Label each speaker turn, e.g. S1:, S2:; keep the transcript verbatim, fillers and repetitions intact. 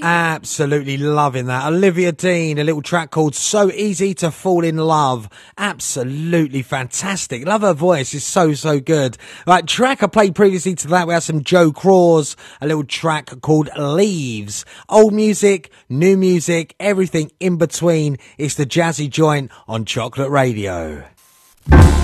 S1: Absolutely loving that. Olivia Dean, a little track called So Easy to Fall in Love. Absolutely fantastic. Love her voice. It's so, so good. Right, track I played previously to that, we had some Joe Craws, a little track called Leaves. Old music, new music, everything in between. It's the Jazzy Joint on Chocolate Radio.